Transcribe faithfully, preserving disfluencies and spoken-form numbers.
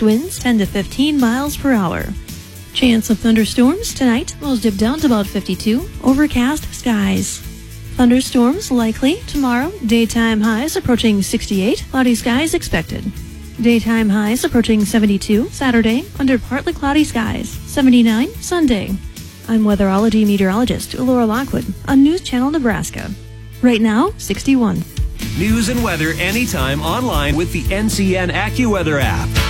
Southwest winds ten to fifteen miles per hour. Chance of thunderstorms tonight, lows dip down to about fifty-two. Overcast skies. Thunderstorms likely tomorrow. Daytime highs approaching sixty-eight. Cloudy skies expected. Daytime highs approaching seventy-two. Saturday, under partly cloudy skies. seventy-nine Sunday. I'm weatherology meteorologist Laura Lockwood on News Channel Nebraska. Right now, sixty-one. News and weather anytime online with the N C N AccuWeather app.